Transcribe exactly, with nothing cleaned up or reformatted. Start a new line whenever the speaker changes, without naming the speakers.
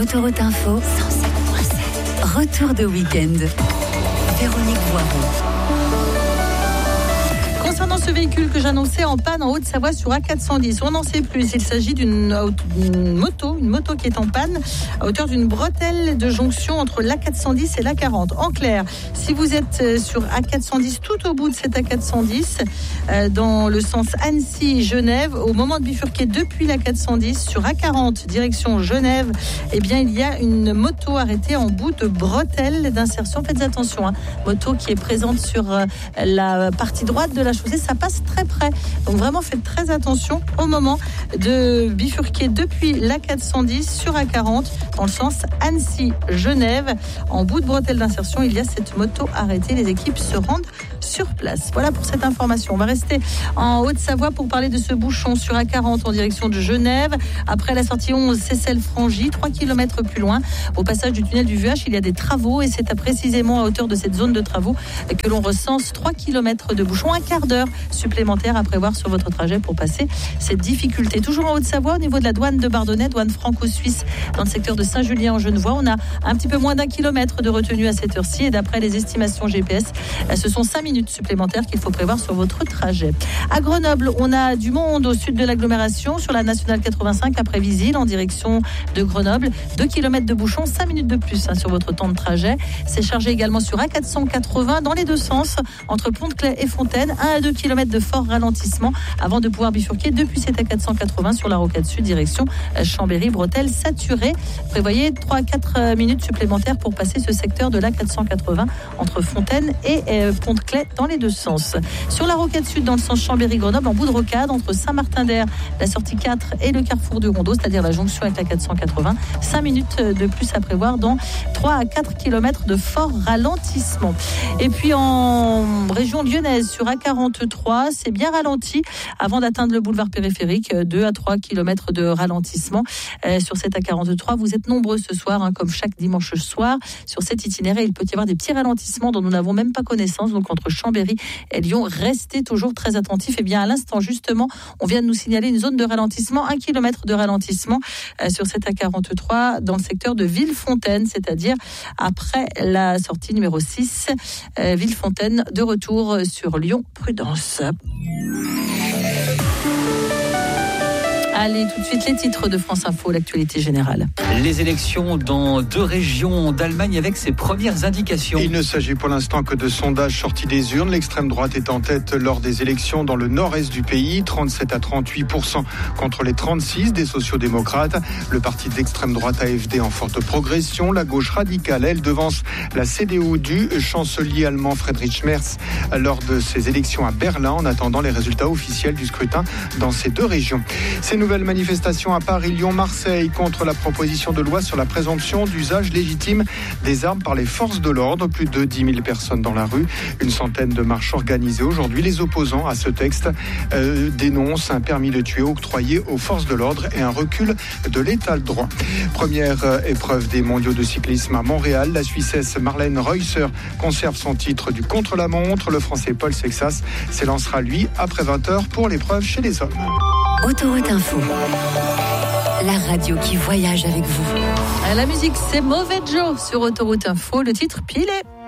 Autoroute Info, cent sept virgule sept. Retour de week-end. Véronique Voiron.
Concernant ce véhicule que j'annonçais en panne en Haute-Savoie sur A quatre cent dix, on n'en sait plus. Il s'agit d'une, d'une moto, une moto qui est en panne à hauteur d'une bretelle de jonction entre l'A quatre cent dix et l'A quarante. En clair, si vous êtes sur A quatre cent dix, tout au bout de cette A quatre cent dix, euh, dans le sens Annecy-Genève, au moment de bifurquer depuis l'A quatre cent dix sur A quarante, direction Genève, eh bien, il y a une moto arrêtée en bout de bretelle d'insertion. Faites attention, hein. Moto qui est présente sur euh, la partie droite de la chaussée, ça passe très près. Donc vraiment, faites très attention au moment de bifurquer depuis l'A quatre cent dix sur A quarante dans le sens Annecy-Genève. En bout de bretelle d'insertion, il y a cette moto arrêtée. Les équipes se rendent sur place. Voilà pour cette information. On va rester en Haute-Savoie pour parler de ce bouchon sur A quarante en direction de Genève. Après la sortie onze, Seyssel-Frangy, trois kilomètres plus loin, au passage du tunnel du Vuache, il y a des travaux et c'est précisément à hauteur de cette zone de travaux que l'on recense trois kilomètres de bouchon, un quart d'heure supplémentaire à prévoir sur votre trajet pour passer cette difficulté. Toujours en Haute-Savoie, au niveau de la douane de Bardonnay, douane franco-suisse dans le secteur de Saint-Julien-en-Genevois, on a un petit peu moins d'un kilomètre de retenue à cette heure-ci et d'après les estimations G P S, ce sont cinq minutes supplémentaires qu'il faut prévoir sur votre trajet. À Grenoble, on a du monde au sud de l'agglomération sur la nationale quatre-vingt-cinq après Visil en direction de Grenoble. deux kilomètres de bouchon, cinq minutes de plus hein, sur votre temps de trajet. C'est chargé également sur A quatre cent quatre-vingts dans les deux sens entre Pont-de-Claix et Fontaine. un à deux kilomètres de fort ralentissement avant de pouvoir bifurquer depuis cette A quatre cent quatre-vingts sur la rocade sud direction Chambéry-Bretelles saturée. Prévoyez trois à quatre minutes supplémentaires pour passer ce secteur de l'A quatre cent quatre-vingts entre Fontaine et euh, Pont-de-Claix dans les deux sens. Sur la rocade sud dans le sens Chambéry-Grenoble en bout de rocade entre Saint-Martin-d'Air, la sortie quatre et le carrefour de Rondeau, c'est-à-dire la jonction avec la quatre cent quatre-vingts. cinq minutes de plus à prévoir dans trois à quatre kilomètres de fort ralentissement. Et puis en région lyonnaise sur A quarante-trois, c'est bien ralenti avant d'atteindre le boulevard périphérique, deux à trois kilomètres de ralentissement. Euh, sur cette A quarante-trois, vous êtes nombreux ce soir, hein, comme chaque dimanche soir. Sur cet itinéraire, il peut y avoir des petits ralentissements dont nous n'avons même pas connaissance. Donc entre Chambéry et Lyon, restez toujours très attentifs. Et bien à l'instant, justement, on vient de nous signaler une zone de ralentissement, un kilomètre de ralentissement euh, sur cette A quarante-trois dans le secteur de Villefontaine, c'est-à-dire après la sortie numéro six, euh, Villefontaine, de retour sur Lyon-Prudence. Allez, tout de suite les titres de France Info, l'actualité générale.
Les élections dans deux régions d'Allemagne avec ses premières indications.
Il ne s'agit pour l'instant que de sondages sortis des urnes. L'extrême droite est en tête lors des élections dans le nord-est du pays, trente-sept à trente-huit pour cent contre les trente-six des sociodémocrates. Le parti d'extrême droite A F D en forte progression. La gauche radicale, elle, devance la C D U du chancelier allemand Friedrich Merz lors de ses élections à Berlin, en attendant les résultats officiels du scrutin dans ces deux régions. Ces nouvelles manifestations à Paris, Lyon, Marseille contre la proposition de loi sur la présomption d'usage légitime des armes par les forces de l'ordre. Plus de dix mille personnes dans la rue, une centaine de marches organisées aujourd'hui. Les opposants à ce texte euh, dénoncent un permis de tuer octroyé aux forces de l'ordre et un recul de l'état de droit. Première euh, épreuve des mondiaux de cyclisme à Montréal. La Suissesse Marlène Reusser conserve son titre du contre-la-montre. Le Français Paul Sexas s'élancera, lui, après vingt heures pour l'épreuve chez les hommes.
Autoroute Info, la radio qui voyage avec vous.
La musique, c'est Mauvais Joe sur Autoroute Info. Le titre, Pilé.